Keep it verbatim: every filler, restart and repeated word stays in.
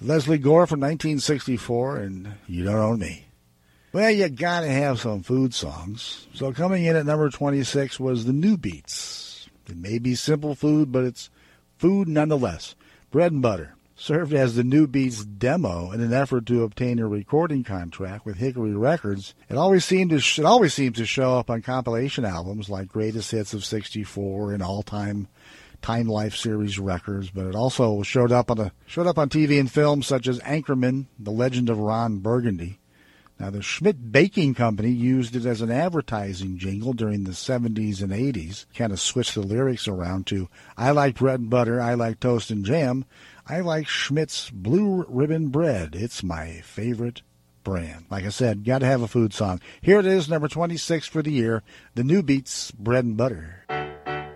Leslie Gore from nineteen sixty-four, and You Don't Own Me. Well, you gotta have some food songs. So coming in at number twenty-six was the New Beats. It may be simple food, but it's food nonetheless. Bread and butter. Served as the New Beats demo in an effort to obtain a recording contract with Hickory Records. It always seemed to sh- it always seems to show up on compilation albums like Greatest Hits of sixty-four and All Time Time Life series records, but it also showed up on a showed up on T V and films such as Anchorman, The Legend of Ron Burgundy. Now, the Schmidt Baking Company used it as an advertising jingle during the seventies and eighties, kind of switched the lyrics around to, I like bread and butter, I like toast and jam, I like Schmidt's Blue Ribbon Bread. It's my favorite brand. Like I said, got to have a food song. Here it is, number twenty-six for the year, the New Beats, Bread and Butter.